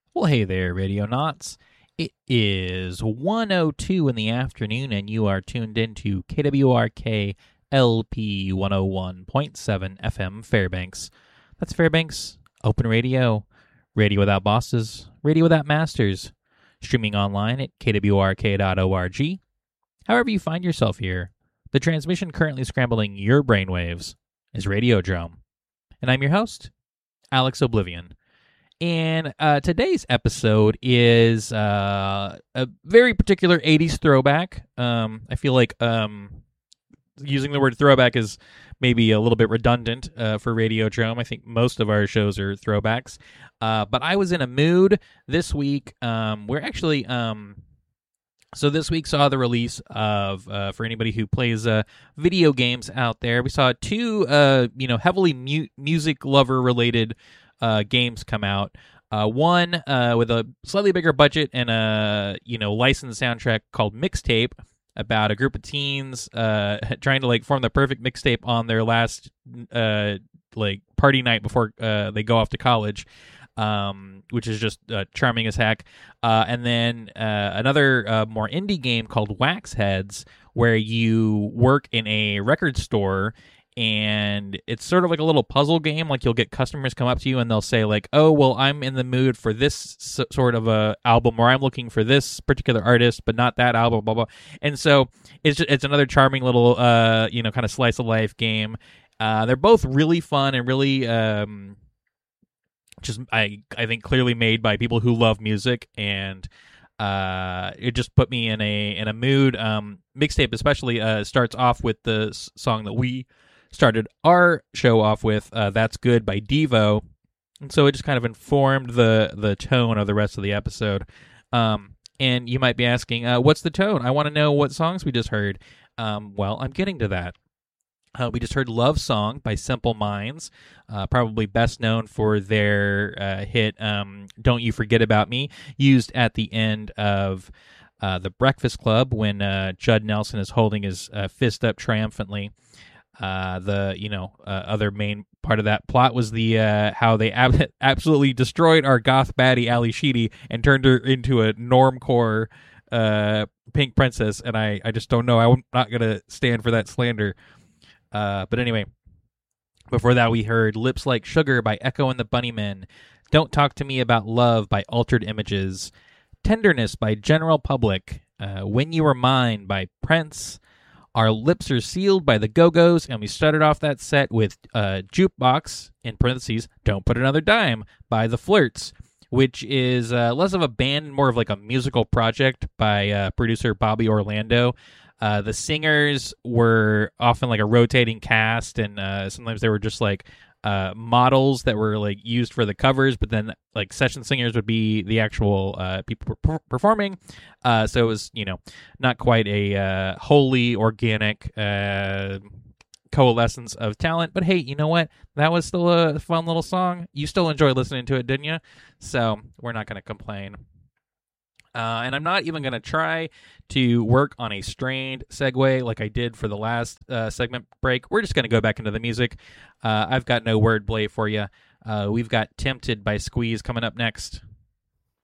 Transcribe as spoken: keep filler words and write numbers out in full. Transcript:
Well, hey there, Radio Knots. It is one oh two in the afternoon, and you are tuned into K W R K L P one oh one point seven F M Fairbanks. That's Fairbanks Open Radio, radio without bosses, radio without masters, streaming online at k w r k dot org. However you find yourself here, the transmission currently scrambling your brainwaves is Radiodrome. And I'm your host, Alex Oblivion. And uh, today's episode is uh, a very particular eighties throwback. Um, I feel like um, using the word throwback is maybe a little bit redundant uh, for Radiodrome. I think most of our shows are throwbacks. Uh, but I was in a mood this week. Um, we're actually... Um, So this week saw the release of, uh, for anybody who plays uh, video games out there, we saw two, uh, you know, heavily mu- music lover related uh, games come out. Uh, one uh, with a slightly bigger budget and a, you know, licensed soundtrack called Mixtape, about a group of teens uh, trying to like form the perfect mixtape on their last uh, like party night before uh, they go off to college. Um, which is just uh, charming as heck. Uh, and then uh, another uh, more indie game called Wax Heads, where you work in a record store, and it's sort of like a little puzzle game. Like you'll get customers come up to you and they'll say like, "Oh, well, I'm in the mood for this s- sort of a album, or I'm looking for this particular artist, but not that album." Blah blah. And so it's just, it's another charming little uh, you know kind of slice of life game. Uh, they're both really fun and really. Um, just I I think clearly made by people who love music, and uh, it just put me in a in a mood. Um, Mixtape especially uh, starts off with the s- song that we started our show off with. Uh, That's Good by Devo, and so it just kind of informed the the tone of the rest of the episode. Um, and you might be asking, uh, what's the tone? I want to know what songs we just heard. Um, well, I'm getting to that. Uh, we just heard Love Song by Simple Minds, uh, probably best known for their uh, hit um, Don't You Forget About Me, used at the end of uh, The Breakfast Club when uh, Judd Nelson is holding his uh, fist up triumphantly. Uh, the you know uh, other main part of that plot was the uh, how they ab- absolutely destroyed our goth baddie Ali Sheedy and turned her into a normcore uh, pink princess, and I, I just don't know. I'm not going to stand for that slander. Uh, but anyway, before that we heard Lips Like Sugar by Echo and the Bunnymen, Don't Talk to Me About Love by Altered Images, Tenderness by General Public, uh, When You Were Mine by Prince, Our Lips Are Sealed by the Go-Go's, and we started off that set with uh, Jukebox, in parentheses, Don't Put Another Dime by The Flirts, which is uh, less of a band and more of like a musical project by uh, producer Bobby Orlando. Uh, the singers were often like a rotating cast, and uh, sometimes they were just like uh, models that were like used for the covers, but then like session singers would be the actual uh, people per- performing. Uh, so it was, you know, not quite a uh, wholly organic uh, coalescence of talent. But hey, you know what? That was still a fun little song. You still enjoyed listening to it, didn't you? So we're not going to complain. Uh, and I'm not even going to try to work on a strained segue like I did for the last uh, segment break. We're just going to go back into the music. Uh, I've got no wordplay for you. Uh, we've got Tempted by Squeeze coming up next.